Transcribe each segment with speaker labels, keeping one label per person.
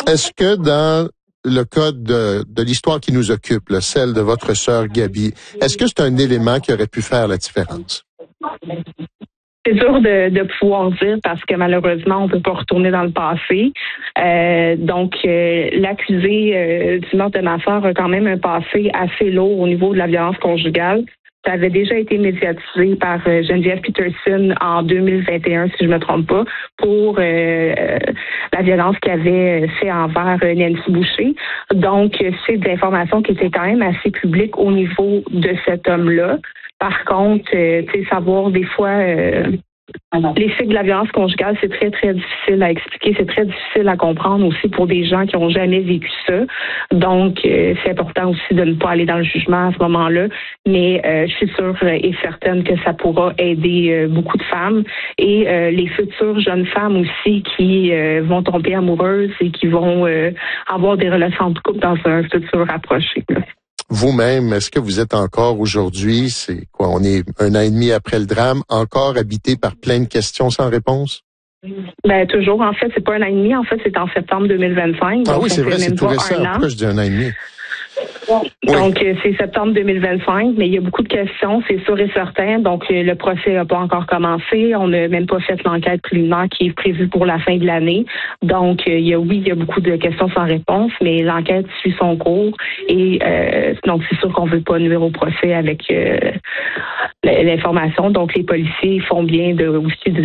Speaker 1: Est-ce que dans le cas de l'histoire qui nous occupe, là, celle de votre sœur Gabi, est-ce que c'est un élément qui aurait pu faire la différence?
Speaker 2: C'est dur de pouvoir dire parce que malheureusement, on peut pas retourner dans le passé. Donc, l'accusé du meurtre de ma sœur a quand même un passé assez lourd au niveau de la violence conjugale. Ça avait déjà été médiatisé par Geneviève Peterson en 2021, si je me trompe pas, pour la violence qu'elle avait fait envers Nancy Boucher. Donc, c'est de l'information qui était quand même assez publique au niveau de cet homme-là. Par contre, savoir des fois l'effet de la violence conjugale, c'est très, très difficile à expliquer. C'est très difficile à comprendre aussi pour des gens qui n'ont jamais vécu ça. Donc, c'est important aussi de ne pas aller dans le jugement à ce moment-là. Mais je suis sûre et certaine que ça pourra aider beaucoup de femmes et les futures jeunes femmes aussi qui vont tomber amoureuses et qui vont avoir des relations de couple dans un futur rapproché. Là.
Speaker 1: Vous-même, est-ce que vous êtes encore aujourd'hui, c'est quoi, on est 1 an et demi après le drame, encore habité par plein de questions sans réponse?
Speaker 2: Ben toujours, en fait, c'est pas 1 an et demi, en fait, c'est en septembre 2025.
Speaker 1: Ah oui, c'est vrai, c'est tout récent. Pourquoi je dis 1 an et demi?
Speaker 2: Donc, c'est septembre 2025, mais il y a beaucoup de questions, c'est sûr et certain. Donc, le procès n'a pas encore commencé. On n'a même pas fait l'enquête préliminaire qui est prévue pour la fin de l'année. Donc, il y a beaucoup de questions sans réponse, mais l'enquête suit son cours. Et donc, c'est sûr qu'on ne veut pas nuire au procès avec l'information. Donc, les policiers font bien de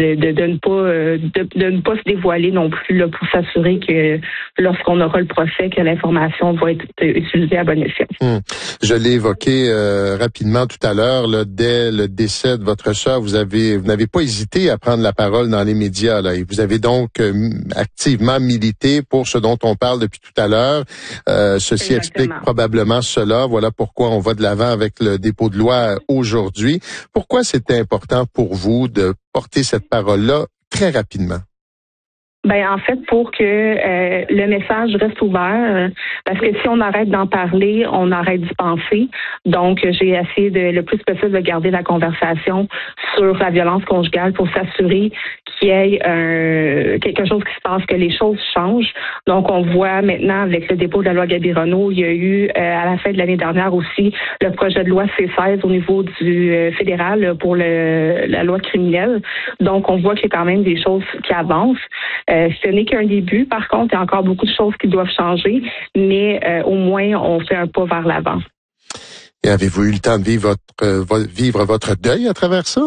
Speaker 2: ne pas se dévoiler non plus là, pour s'assurer que lorsqu'on aura le procès, que l'information va être utilisée à bon escient.
Speaker 1: Je l'ai évoqué rapidement tout à l'heure. Là, dès le décès de votre sœur, vous n'avez pas hésité à prendre la parole dans les médias. Là, et vous avez donc activement milité pour ce dont on parle depuis tout à l'heure. Ceci explique probablement cela. Voilà pourquoi on va de l'avant avec le dépôt de loi aujourd'hui. Pourquoi c'était important pour vous de porter cette parole-là très rapidement?
Speaker 2: Ben en fait, pour que le message reste ouvert, parce que si on arrête d'en parler, on arrête d'y penser. Donc, j'ai essayé le plus possible de garder la conversation sur la violence conjugale pour s'assurer qu'il y ait quelque chose qui se passe, que les choses changent. Donc, on voit maintenant avec le dépôt de la loi Gabi-Renault, il y a eu à la fin de l'année dernière aussi le projet de loi C16 au niveau du fédéral pour la loi criminelle. Donc, on voit qu'il y a quand même des choses qui avancent. Ce n'est qu'un début. Par contre, il y a encore beaucoup de choses qui doivent changer, mais au moins, on fait un pas vers l'avant.
Speaker 1: Et avez-vous eu le temps de vivre votre deuil à travers ça?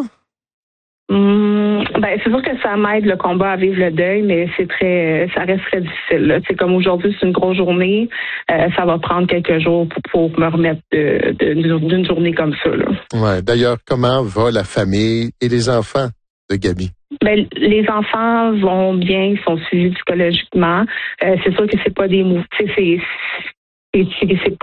Speaker 2: Ben, c'est sûr que ça m'aide le combat à vivre le deuil, mais ça reste très difficile. C'est comme aujourd'hui, c'est une grosse journée. Ça va prendre quelques jours pour me remettre d'une journée comme ça. Là.
Speaker 1: Ouais. D'ailleurs, comment va la famille et les enfants de Gabi?
Speaker 2: Ben, les enfants vont bien, ils sont suivis psychologiquement. C'est sûr que c'est pas des mots. C'est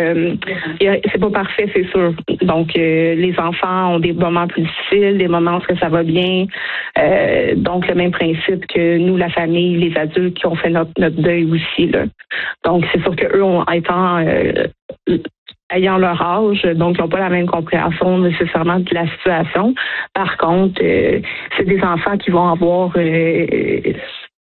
Speaker 2: pas parfait, c'est sûr. Donc les enfants ont des moments plus difficiles, des moments où ça va bien. Donc le même principe que nous, la famille, les adultes qui ont fait notre deuil aussi là. Donc c'est sûr que eux ayant leur âge, donc ils n'ont pas la même compréhension nécessairement de la situation. Par contre, c'est des enfants qui vont avoir des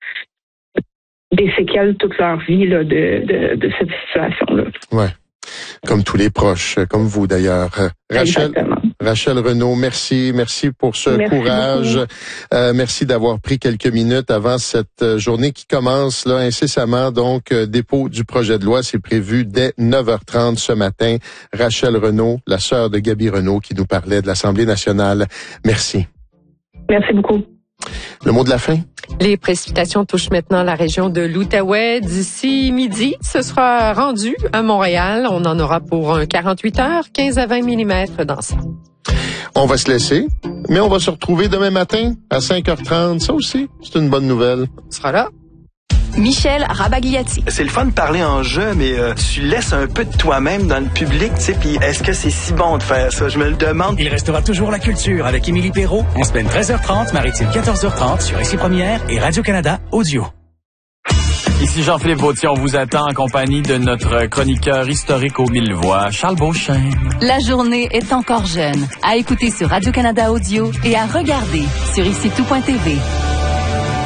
Speaker 2: séquelles toute leur vie là, de cette situation-là.
Speaker 1: Ouais. Comme tous les proches, comme vous d'ailleurs. Rachel Renaud, merci pour ce courage. Merci d'avoir pris quelques minutes avant cette journée qui commence là incessamment. Donc, dépôt du projet de loi, c'est prévu dès 9h30 ce matin. Rachel Renaud, la sœur de Gabi Renaud, qui nous parlait de l'Assemblée nationale. Merci.
Speaker 2: Merci beaucoup.
Speaker 1: Le mot de la fin?
Speaker 3: Les précipitations touchent maintenant la région de l'Outaouais. D'ici midi, ce sera rendu à Montréal. On en aura pour un 48 heures, 15 à 20 mm dans ça.
Speaker 1: On va se laisser, mais on va se retrouver demain matin à 5h30. Ça aussi, c'est une bonne nouvelle.
Speaker 3: On sera là.
Speaker 4: Michel Rabagliati.
Speaker 5: C'est le fun de parler en jeu, mais tu laisses un peu de toi-même dans le public, tu sais, puis est-ce que c'est si bon de faire ça? Je me le demande.
Speaker 6: Il restera toujours la culture avec Émilie Perrault, en semaine 13h30, Maritime 14h30 sur Ici Première et Radio-Canada Audio.
Speaker 7: Ici Jean-Philippe Vautier, on vous attend en compagnie de notre chroniqueur historique aux 1000 voix, Charles Beauchesne.
Speaker 4: La journée est encore jeune. À écouter sur Radio-Canada Audio et à regarder sur ICITOUP.tv.